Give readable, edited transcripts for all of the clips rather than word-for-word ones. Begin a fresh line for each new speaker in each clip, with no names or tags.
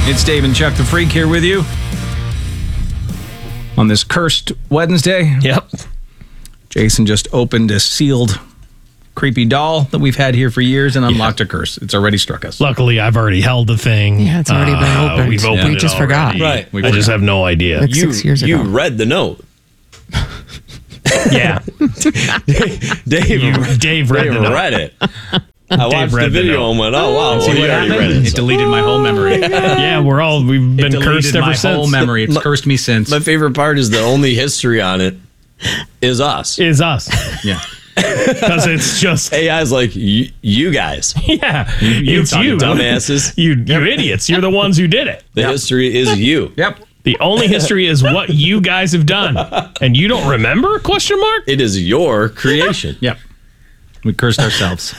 It's Dave and Chuck the Freak here with you on this cursed Wednesday.
Yep.
Jason just opened a sealed creepy doll that we've had here for years and unlocked a curse. It's already struck us.
Luckily, I've already held the thing.
Yeah, it's already been opened.
We've opened
We
it
just
already.
forgot.
Right.
I just have no idea.
Like 6 years ago.
You read the note.
Yeah. Dave read the note.
read it. I watched the
read the
video
note.
and went, oh, wow.
See
Well,
what
he already
happened?
read
It
it.
deleted my whole memory.
Yeah, we've been cursed ever
my
since.
whole memory. It's cursed me since.
My favorite part is the only history on it is us.
Is us.
Yeah.
Because it's just,
AI's like, you guys.
yeah, it's you.
Dumbasses.
You idiots. You're the ones who did it.
The history is you.
Yep.
The only history is what you guys have done. And you don't remember? Question mark?
It is your creation.
Yep. We cursed ourselves.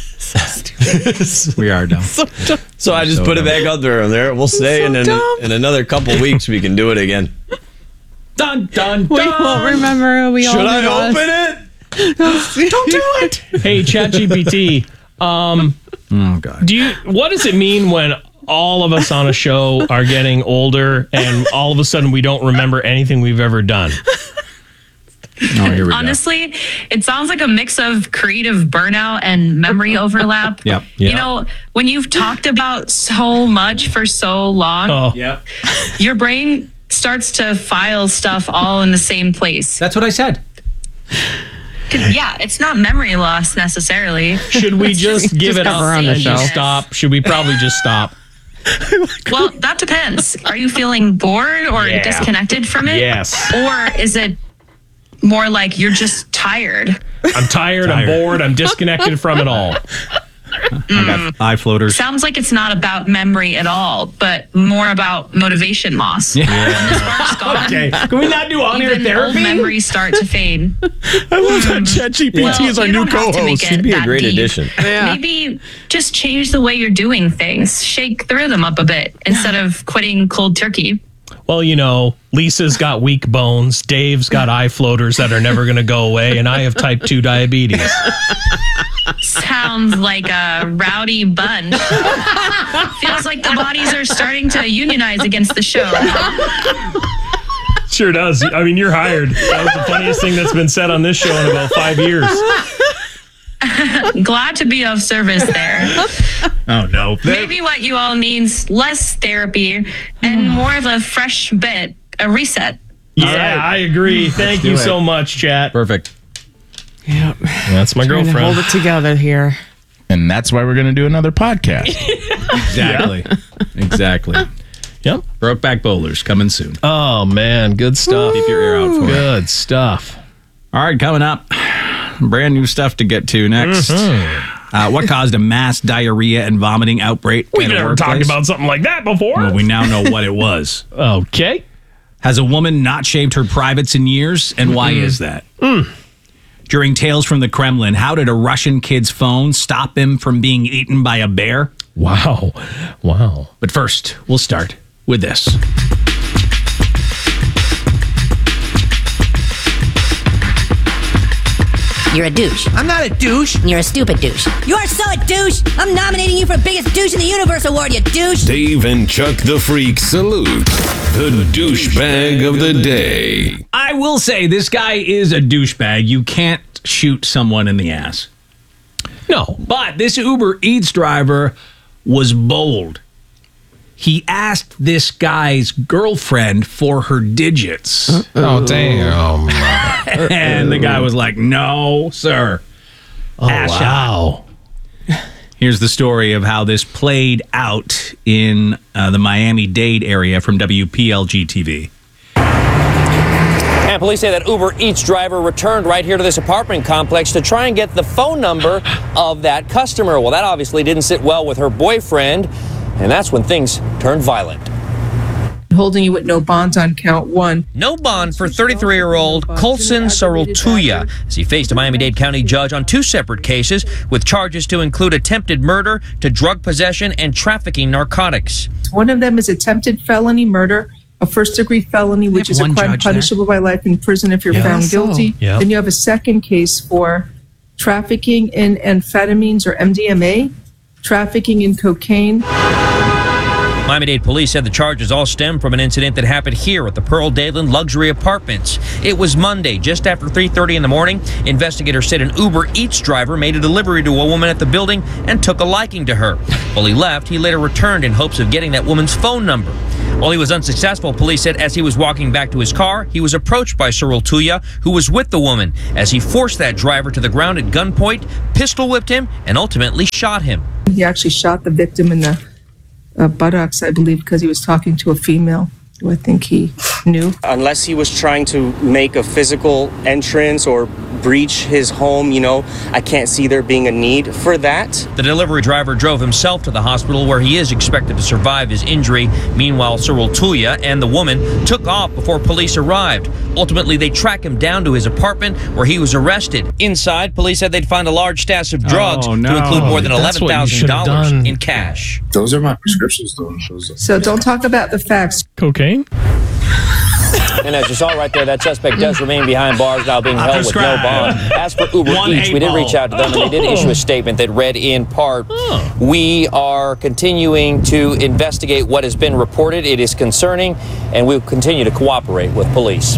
We are dumb.
So I just put it back out there and there. We'll say in another couple weeks we can do it again.
Dun, dun, dun.
We won't remember. We all
Should I
lost.
open it?
Don't do it.
Hey, ChatGPT,
Oh, God.
what does it mean when all of us on a show are getting older and all of a sudden we don't remember anything we've ever done?
Oh, here we
Honestly, it sounds like a mix of creative burnout and memory overlap.
Yep.
Yeah.
You know, when you've talked about so much for so long,
Oh,
go. Yep.
your brain starts to file stuff all in the same place.
That's what I said.
Yeah, it's not memory loss necessarily.
should we just give it up
cover on the
and just
show.
stop? Should we probably just stop?
Well, that depends. Are you feeling bored or
Yeah.
disconnected from it?
Yes.
Or is it more like you're just tired?
I'm tired. I'm bored. I'm disconnected from it all.
I got eye floaters.
Sounds like it's not about memory at all, but more about motivation loss. When the spark's gone,
Okay. Can we not do on-air
even old
therapy?
memories start to fade.
I love that ChatGPT
Well,
is our
you
new
don't have to make
co-host.
it
He'd be a
that
great
deep.
addition.
Yeah.
Maybe just change the way you're doing things. Shake the rhythm up a bit instead of quitting cold turkey.
Well, you know, Lisa's got weak bones. Dave's got eye floaters that are never going to go away. And I have type 2 diabetes.
Sounds like a rowdy bunch. Feels like the bodies are starting to unionize against the show.
Sure does. I mean, you're hired. That was the funniest thing that's been said on this show in about 5 years.
Glad to be of service there.
Oh, no.
Maybe what you all need's less therapy and more of a fresh bit, a reset.
Yeah, I agree. Thank you so much, chat.
Perfect.
Yep.
That's my
Trying to
girlfriend.
hold it together here.
And that's why we're going to do another podcast.
Exactly. Exactly.
Yep.
Brokeback Bowlers coming soon.
Oh, man. Good stuff.
Keep your ear out for it.
Good stuff.
All right, coming up. Brand new stuff to get to next. What caused a mass diarrhea and vomiting outbreak
We've
at a
never talked
workplace?
about something like that before.
Well, we now know what it was.
Okay.
Has a woman not shaved her privates in years? And why is that? During Tales from the Kremlin, how did a Russian kid's phone stop him from being eaten by a bear?
Wow. Wow.
But first, we'll start with this.
You're a douche.
I'm not a douche.
You're a stupid douche.
You are so a douche. I'm nominating you for Biggest Douche in the Universe award, you douche.
Dave and Chuck the Freak salute the douchebag of the day.
I will say this guy is a douchebag. You can't shoot someone in the ass.
No.
But this Uber Eats driver was bold. He asked this guy's girlfriend for her digits.
Oh, damn.
And the guy was like, no, sir.
Oh,
Ass shot.
wow.
Here's the story of how this played out in the Miami-Dade area from WPLG TV.
And police say that Uber Eats driver returned right here to this apartment complex to try and get the phone number of that customer. Well, that obviously didn't sit well with her boyfriend, and that's when things turned violent.
Holding you with no bonds on count one.
No bond for 33-year-old Colson Sarultuya as he faced a Miami-Dade County judge on 2 separate cases with charges to include attempted murder, to drug possession, and trafficking narcotics.
One of them is attempted felony murder, a first-degree felony, which is a
one
crime
judge there?
punishable by life in prison if you're found
so.
guilty.
Yeah.
Then you have a second case for trafficking in amphetamines or MDMA, trafficking in cocaine.
Miami-Dade police said the charges all stem from an incident that happened here at the Pearl Dadeland Luxury Apartments. It was Monday, just after 3:30 in the morning. Investigators said an Uber Eats driver made a delivery to a woman at the building and took a liking to her. While he left, he later returned in hopes of getting that woman's phone number. While he was unsuccessful, police said as he was walking back to his car, he was approached by Cyril Tuya, who was with the woman, as he forced that driver to the ground at gunpoint, pistol whipped him, and ultimately shot him.
He actually shot the victim in the buttocks, I believe, because he was talking to a female who I think he knew.
Unless he was trying to make a physical entrance or breach his home, I can't see there being a need for that.
The delivery driver drove himself to the hospital where he is expected to survive his injury. Meanwhile, Cyril Tuya and the woman took off before police arrived. Ultimately, they tracked him down to his apartment where he was arrested. Inside, police said they'd find a large stash of drugs to include more than $11,000 in cash.
Those are my prescriptions, though.
So don't talk about the facts.
Cocaine?
And as you saw right there, that suspect does remain behind bars, now being held with no bond. As for Uber Eats, we did reach out to them, and they did issue a statement that read in part, "We are continuing to investigate what has been reported. It is concerning, and we will continue to cooperate with police."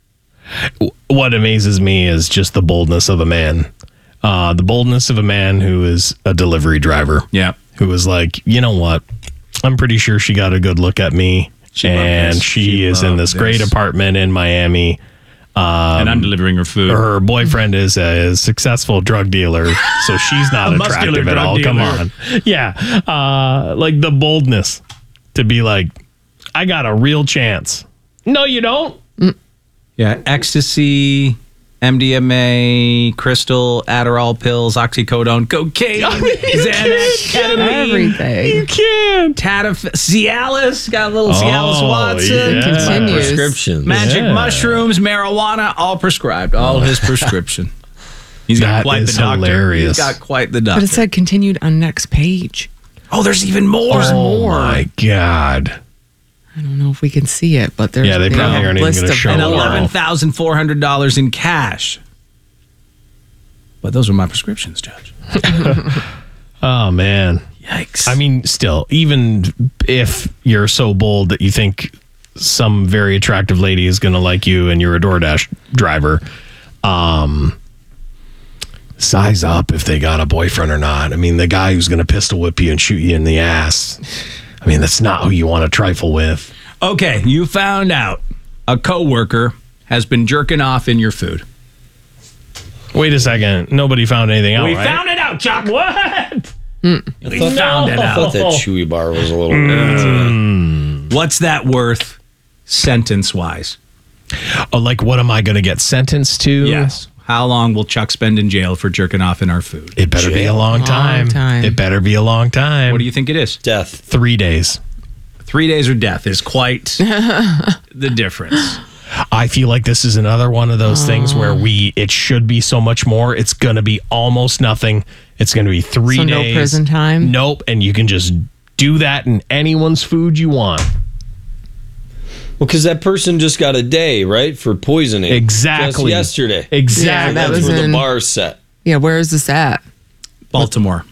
What amazes me is just the boldness of a man. The boldness of a man who is a delivery driver.
Yeah.
Who was like, you know what? I'm pretty sure she got a good look at me. She is in this great apartment in Miami.
And I'm delivering her food.
Her boyfriend is a successful drug dealer, so she's not attractive at all. Come on. Yeah. Like the boldness to be like, I got a real chance. No, you don't.
Yeah. Ecstasy, MDMA, crystal, Adderall pills, oxycodone, cocaine, Xanax, ketamine.
Everything.
You can't.
Cialis, got a little Cialis Watson.
Yeah.
Continues.
Prescription.
Magic mushrooms, marijuana, all prescribed. All his prescription. He's got
That
quite
is
the doctor.
hilarious.
He's got quite the doctor.
But it said continued on next page.
Oh, there's even more.
Oh my God.
I don't know if we can see it, but there's
they probably
have
aren't
a
even
list
gonna
of
show
And
it.
more.
$11,400 in cash. But those are my prescriptions, Judge.
Oh, man.
Yikes.
I mean, still, even if you're so bold that you think some very attractive lady is going to like you and you're a DoorDash driver, size up if they got a boyfriend or not. I mean, the guy who's going to pistol whip you and shoot you in the ass, I mean, that's not who you want to trifle with.
Okay, you found out a coworker has been jerking off in your food.
Wait a second. Nobody found anything out,
We
right?
found it out, Chuck. What?
I thought that Chewy bar was a little.
What's that worth sentence-wise?
Oh, like, what am I going to get sentenced to?
Yes. How long will Chuck spend in jail for jerking off in our food?
It better be a long time. It better be a long time.
What do you think it is?
Death.
3 days.
3 days or death is quite the difference.
I feel like this is another one of those things where it should be so much more. It's going to be almost nothing. It's going to be 3 days.
No prison time?
Nope. And you can just do that in anyone's food you want.
Well, because that person just got a day, right, for poisoning.
Exactly.
Just yesterday.
Exactly.
Yeah,
That's where the bar's set.
Yeah, where is this at?
Baltimore.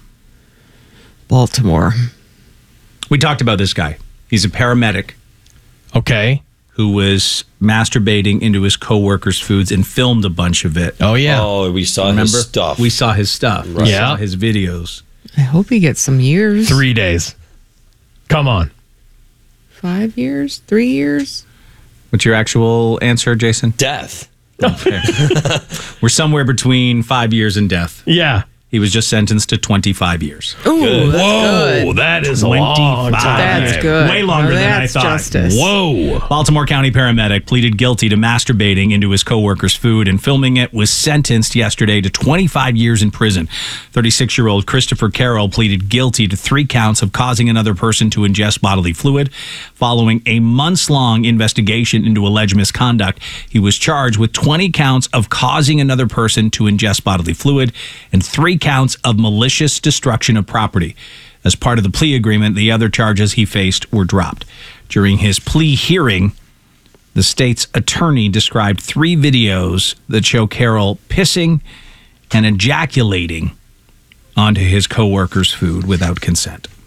We talked about this guy. He's a paramedic.
Okay.
Who was masturbating into his coworkers' foods and filmed a bunch of it.
Oh, yeah.
Oh, we saw his stuff.
We saw his stuff.
Right.
We
Yeah.
saw his videos.
I hope he gets some years.
3 days. Come on.
5 years? 3 years?
What's your actual answer, Jason?
Death.
Okay. We're somewhere between 5 years and death.
Yeah.
He was just sentenced to 25 years.
Ooh, that's
Whoa,
good.
that is a long time.
That's good.
Way longer than I
That's
thought.
justice.
Whoa.
Baltimore County paramedic pleaded guilty to masturbating into his coworker's food and filming it, was sentenced yesterday to 25 years in prison. 36-year-old Christopher Carroll pleaded guilty to 3 counts of causing another person to ingest bodily fluid. Following a months-long investigation into alleged misconduct, he was charged with 20 counts of causing another person to ingest bodily fluid and 3 counts of malicious destruction of property. As part of the plea agreement, the other charges he faced were dropped. During his plea hearing, the state's attorney described 3 videos that show Carroll pissing and ejaculating onto his coworker's food without consent.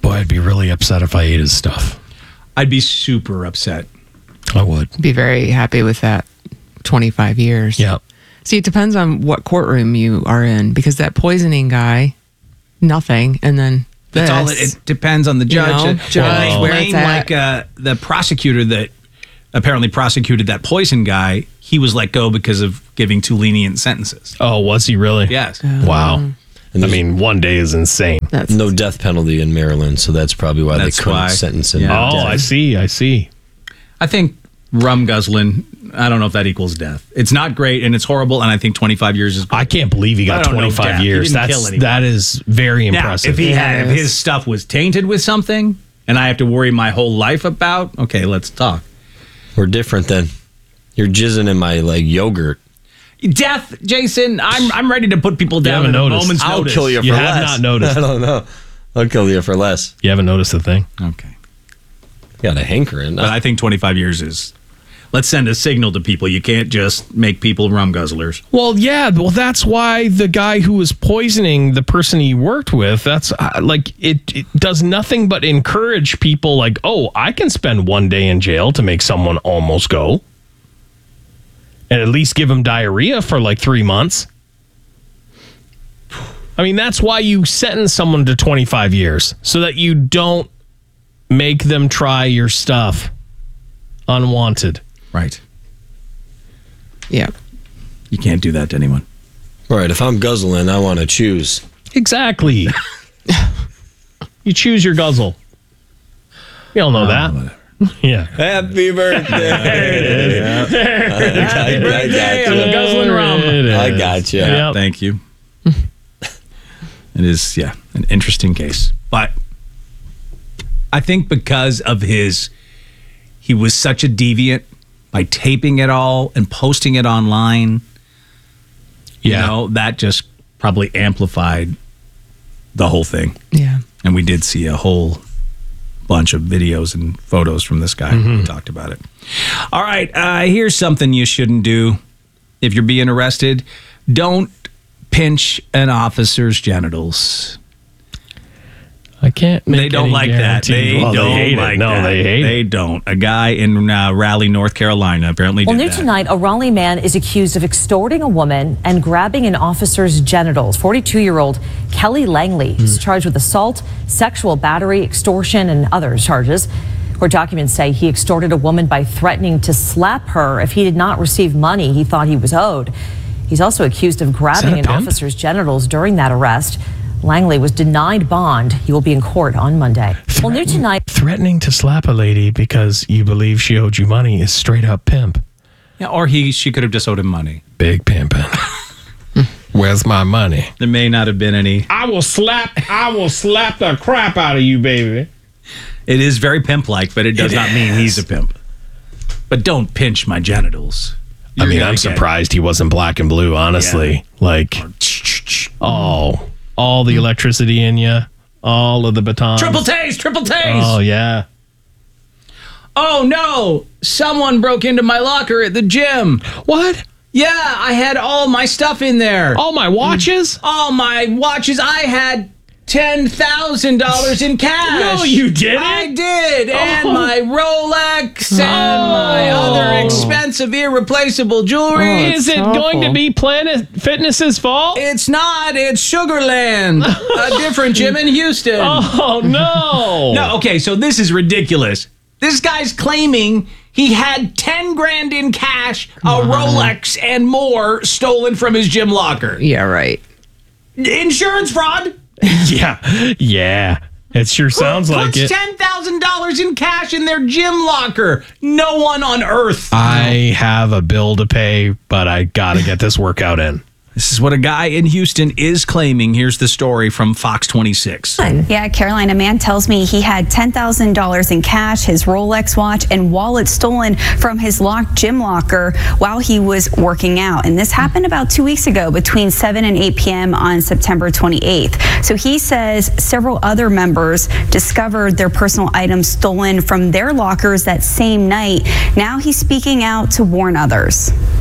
Boy, I'd be really upset if I ate his stuff.
I'd be super upset.
I would.
Be very happy with that 25 years.
Yeah.
See, it depends on what courtroom you are in, because that poisoning guy, nothing, and then
That's all. It depends on the judge.
Judge, where it's at.
Like the prosecutor that apparently prosecuted that poison guy, he was let go because of giving too lenient sentences.
Oh, was he really?
Yes.
Wow. I mean, 1 day is insane.
No death penalty in Maryland, so that's probably why they couldn't sentence him.
Yeah.
Oh, I see.
I think rum guzzling, I don't know if that equals death. It's not great and it's horrible, and I think 25 years is great.
I can't believe he got 25 years. That is very impressive.
Now, if his stuff was tainted with something and I have to worry my whole life about, okay, let's talk.
We're different then. You're jizzing in my yogurt.
Death, Jason. I'm ready to put people down in a moment's
I'll
notice.
kill you for
You
less.
have not noticed.
I don't know. I'll kill you for less.
You haven't noticed a thing?
Okay.
Got a hankering.
But I think 25 years is... Let's send a signal to people. You can't just make people rum guzzlers.
Well, yeah. Well, that's why the guy who was poisoning the person he worked with, that's it does nothing but encourage people like, oh, I can spend 1 day in jail to make someone almost go. And at least give them diarrhea for 3 months. I mean, that's why you sentence someone to 25 years, so that you don't make them try your stuff unwanted.
Right.
Yeah.
You can't do that to anyone.
All right, if I'm guzzling, I want to choose.
Exactly. You choose your guzzle. We all know that.
Whatever.
Yeah.
Happy birthday.
Happy birthday. I'm guzzling rum.
I got you.
Yeah, thank you. It is, an interesting case. But I think because of he was such a deviant by taping it all and posting it online. That just probably amplified the whole thing.
Yeah.
And we did see a whole bunch of videos and photos from this guy who talked about it. All right, here's something you shouldn't do if you're being arrested. Don't pinch an officer's genitals.
I can't make
They don't
any
like that.
guarantees.
They
Well,
don't
hate
like
it. No,
that.
they hate
They
it.
don't. A guy in Raleigh, North Carolina apparently
Well,
did
new
that.
tonight, a Raleigh man is accused of extorting a woman and grabbing an officer's genitals. 42-year-old Kelly Langley is charged with assault, sexual battery, extortion, and other charges. Court documents say he extorted a woman by threatening to slap her if he did not receive money he thought he was owed. He's also accused of grabbing an
pimp?
officer's genitals during that arrest. Langley was denied bond. He will be in court on Monday. Well, new tonight.
Threatening to slap a lady because you believe she owed you money is straight up pimp.
Yeah, or she could have just owed him money.
Big pimping. Where's my money?
There may not have been any.
I will slap the crap out of you, baby.
It is very pimp-like, but it does not mean he's a pimp. But don't pinch my genitals.
I mean, I'm surprised he wasn't black and blue, honestly. All the electricity in you, all of the batons.
Triple tase!
Oh, yeah.
Oh, no! Someone broke into my locker at the gym.
What?
Yeah, I had all my stuff in there.
All my watches?
All my watches. I had $10,000 in cash.
No, you didn't?
I did. And my Rolex and my other expensive, irreplaceable jewelry.
Is it going to be Planet Fitness's fault?
It's not. It's Sugarland, a different gym in Houston.
Oh, no.
No, okay, so this is ridiculous. This guy's claiming he had 10 grand in cash, a Rolex, and more stolen from his gym locker.
Yeah, right.
Insurance fraud?
Yeah. It sure sounds like it.
Puts $10,000 in cash in their gym locker. No one on earth.
I have a bill to pay, but I got to get this workout in.
This is what a guy in Houston is claiming. Here's the story from Fox 26.
Yeah, Caroline, a man tells me he had $10,000 in cash, his Rolex watch, and wallet stolen from his locked gym locker while he was working out. And this happened about 2 weeks ago between 7 and 8 p.m. on September 28th. So he says several other members discovered their personal items stolen from their lockers that same night. Now he's speaking out to warn others.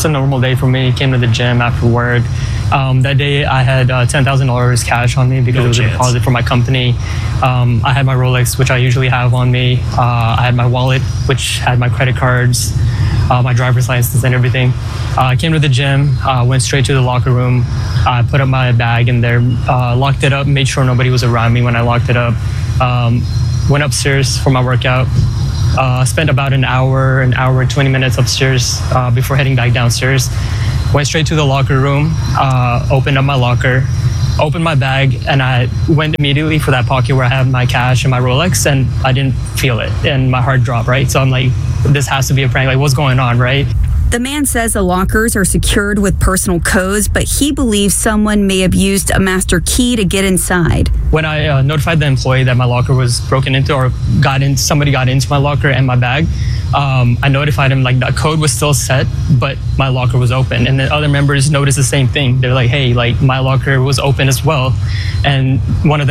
just a normal day for me. Came to the gym after work. That day I had $10,000 cash on me because it was a deposit for my company. I had my Rolex, which I usually have on me. I had my wallet, which had my credit cards, my driver's license and everything. I came to the gym, went straight to the locker room. I put up my bag in there, locked it up, made sure nobody was around me when I locked it up. Went upstairs for my workout. Spent about an hour and 20 minutes upstairs before heading back downstairs. Went straight to the locker room, opened up my locker, opened my bag, and I went immediately for that pocket where I have my cash and my Rolex, and I didn't feel it, and my heart dropped, right? So I'm like, this has to be a prank. Like, what's going on, right?
The man says the lockers are secured with personal codes, but he believes someone may have used a master key to get inside.
When I notified the employee that my locker was broken into or somebody got into my locker and my bag, I notified him like the code was still set, but my locker was open. And then other members noticed the same thing. They're like, hey, like my locker was open as well. And one of them